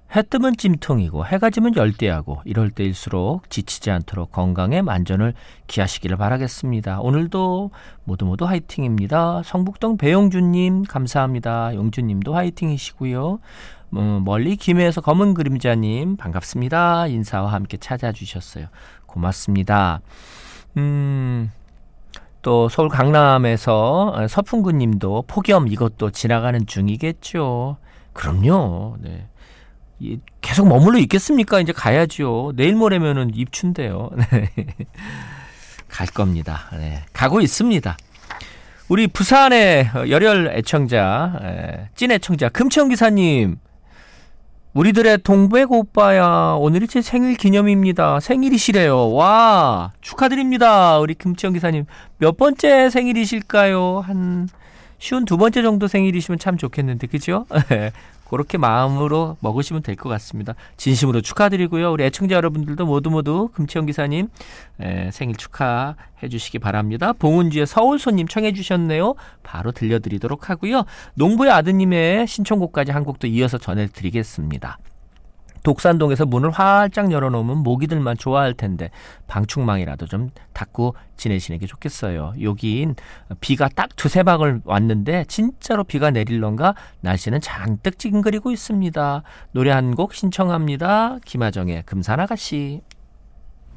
해 뜨면 찜통이고 해가 지면 열대야고 이럴 때일수록 지치지 않도록 건강에 만전을 기하시기를 바라겠습니다. 오늘도 모두 화이팅입니다. 성북동 배용준님 감사합니다. 용준님도 화이팅이시고요. 멀리 김해에서 검은 그림자님 반갑습니다. 인사와 함께 찾아주셨어요. 고맙습니다. 또 서울 강남에서 서풍구님도 폭염 이것도 지나가는 중이겠죠. 그럼요. 네. 계속 머물러 있겠습니까? 이제 가야죠. 내일 모레면은 입춘대요. 네. 갈 겁니다. 네. 가고 있습니다. 우리 부산의 열혈 애청자, 찐 애청자 금치영 기사님, 우리들의 동백 오빠야, 오늘이 제 생일 기념입니다. 생일이시래요. 와, 축하드립니다. 우리 금치영 기사님 몇 번째 생일이실까요? 한 52번째 정도 생일이시면 참 좋겠는데, 그죠? 그렇게 마음으로 먹으시면 될 것 같습니다. 진심으로 축하드리고요. 우리 애청자 여러분들도 모두 금치영 기사님 생일 축하해 주시기 바랍니다. 봉은주의 서울손님 청해 주셨네요. 바로 들려드리도록 하고요. 농부의 아드님의 신청곡까지 한 곡도 이어서 전해드리겠습니다. 독산동에서 문을 활짝 열어놓으면 모기들만 좋아할 텐데 방충망이라도 좀 닫고 지내시는 게 좋겠어요. 여긴 비가 딱 2-3방울 왔는데 진짜로 비가 내릴런가 날씨는 잔뜩 찡그리고 있습니다. 노래 한 곡 신청합니다. 김하정의 금산아가씨.